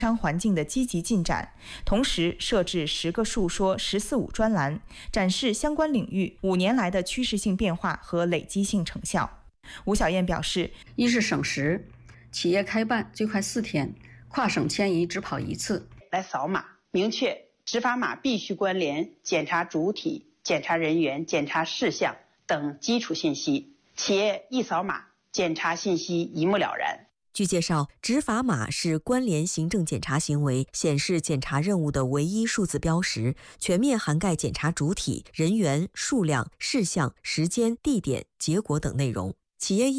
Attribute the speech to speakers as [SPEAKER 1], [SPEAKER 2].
[SPEAKER 1] 商环境的积极进展，同时设置10个述说“十四五”专栏，展示相关领域5年来的趋势性变化和累积性成效。吴小燕表示，
[SPEAKER 2] 一是省时，企业开办最快4天，跨省迁移只跑1次，
[SPEAKER 3] 来扫码，明确执法码必须关联检查主体、检查人员、检查事项等基础信息，企业一扫码，检查信息一目了然。
[SPEAKER 4] 据介绍，执法码是关联行政检查行为、显示检查任务的唯一数字标识，全面涵盖检查主体、人员、数量、事项、时间、地点、结果等内容。企业